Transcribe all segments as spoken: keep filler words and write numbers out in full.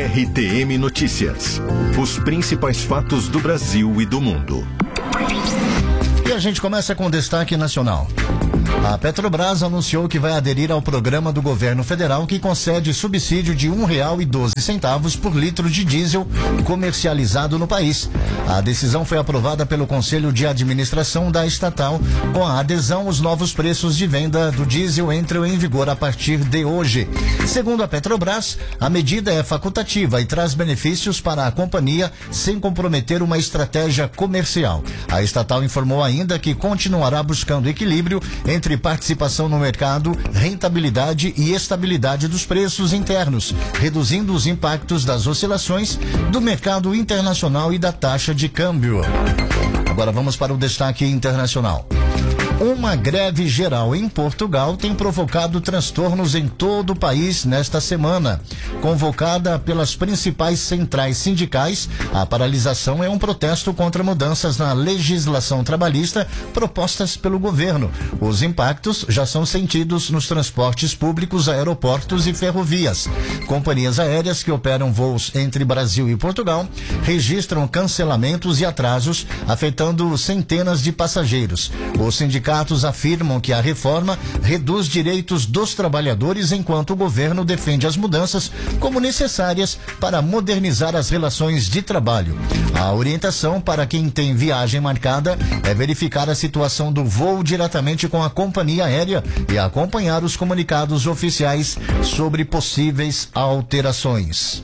R T M Notícias. Os principais fatos do Brasil e do mundo. E a gente começa com destaque nacional. A Petrobras anunciou que vai aderir ao programa do governo federal que concede subsídio de um real e doze centavos por litro de diesel comercializado no país. A decisão foi aprovada pelo Conselho de Administração da estatal. Com a adesão, os novos preços de venda do diesel entram em vigor a partir de hoje. Segundo a Petrobras, a medida é facultativa e traz benefícios para a companhia sem comprometer uma estratégia comercial. A estatal informou ainda que continuará buscando equilíbrio entre participação no mercado, rentabilidade e estabilidade dos preços internos, reduzindo os impactos das oscilações do mercado internacional e da taxa de câmbio. Agora vamos para o destaque internacional. Uma greve geral em Portugal tem provocado transtornos em todo o país nesta semana. Convocada pelas principais centrais sindicais, a paralisação é um protesto contra mudanças na legislação trabalhista propostas pelo governo. Os impactos já são sentidos nos transportes públicos, aeroportos e ferrovias. Companhias aéreas que operam voos entre Brasil e Portugal registram cancelamentos e atrasos, afetando centenas de passageiros. Os sindicatos Os sindicatos afirmam que a reforma reduz direitos dos trabalhadores, enquanto o governo defende as mudanças como necessárias para modernizar as relações de trabalho. A orientação para quem tem viagem marcada é verificar a situação do voo diretamente com a companhia aérea e acompanhar os comunicados oficiais sobre possíveis alterações.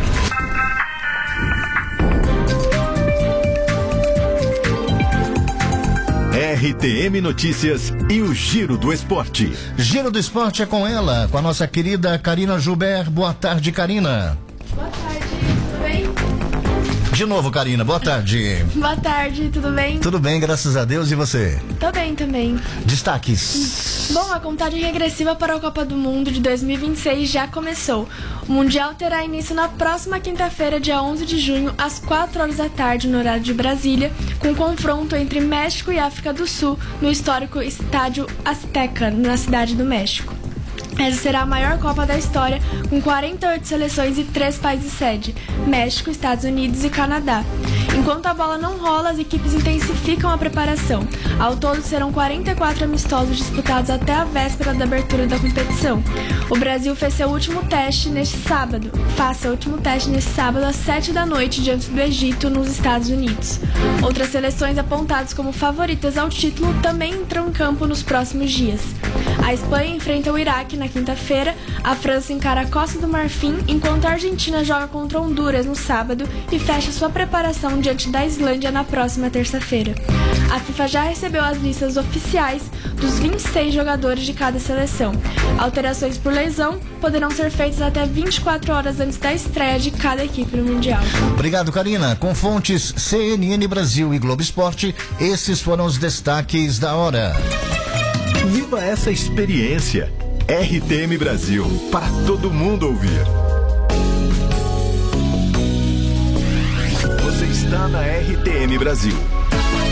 R T M Notícias e o Giro do Esporte. Giro do Esporte é com ela, com a nossa querida Karina Gilbert. Boa tarde, Karina. Boa tarde, tudo bem? De novo, Karina, boa tarde. Boa tarde, tudo bem? Tudo bem, graças a Deus, e você? Tô bem também. Destaques. Bom, a contagem regressiva para a Copa do Mundo de dois mil e vinte e seis já começou. O Mundial terá início na próxima quinta-feira, dia onze de junho, às quatro horas da tarde, no horário de Brasília, com confronto entre México e África do Sul, no histórico Estádio Azteca, na Cidade do México. Essa será a maior Copa da história, com quarenta e oito seleções e três países sede: México, Estados Unidos e Canadá. Enquanto a bola não rola, as equipes intensificam a preparação. Ao todo, serão quarenta e quatro amistosos disputados até a véspera da abertura da competição. O Brasil fez seu último teste neste sábado. Faz seu último teste neste sábado às sete da noite, diante do Egito, nos Estados Unidos. Outras seleções apontadas como favoritas ao título também entram em campo nos próximos dias. A Espanha enfrenta o Iraque na quinta-feira, a França encara a Costa do Marfim, enquanto a Argentina joga contra Honduras no sábado e fecha sua preparação diante da Islândia na próxima terça-feira. A FIFA já recebeu as listas oficiais dos vinte e seis jogadores de cada seleção. Alterações por lesão poderão ser feitas até vinte e quatro horas antes da estreia de cada equipe no Mundial. Obrigado, Karina. Com fontes C N N Brasil e Globo Esporte, esses foram os destaques da hora. Viva essa experiência. R T M Brasil, para todo mundo ouvir. Você está na R T M Brasil.